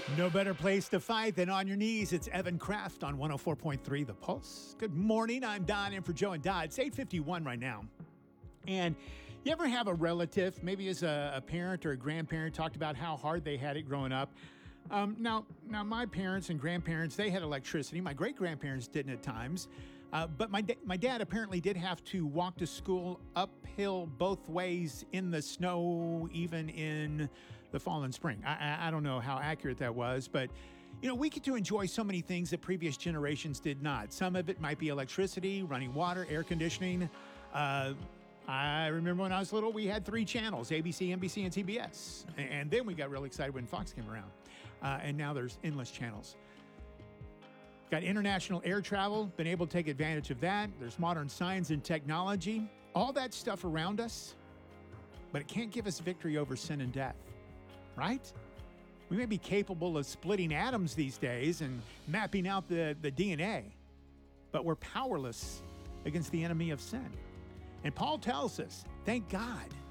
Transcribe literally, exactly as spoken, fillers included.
No better place to fight than on your knees. It's Evan Kraft on one oh four point three The Pulse. Good morning. I'm Don in for Joe and Dodd. It's eight fifty-one right now. And you ever have a relative, maybe as a, a parent or a grandparent, talked about how hard they had it growing up? Um, now, now, my parents and grandparents, they had electricity. My great-grandparents didn't at times. Uh, but my da- my dad apparently did have to walk to school uphill both ways in the snow, even in the fall and spring. I, I, I don't know how accurate that was, but you know, we get to enjoy so many things that previous generations did not. Some of it might be electricity, running water, air conditioning. Uh, I remember when I was little, we had three channels, A B C, N B C, and C B S. And then we got really excited when Fox came around. Uh, and now there's endless channels. Got international air travel, been able to take advantage of that. There's modern science and technology, all that stuff around us, but it can't give us victory over sin and death, right? We may be capable of splitting atoms these days and mapping out the, the D N A, but we're powerless against the enemy of sin. And Paul tells us, thank God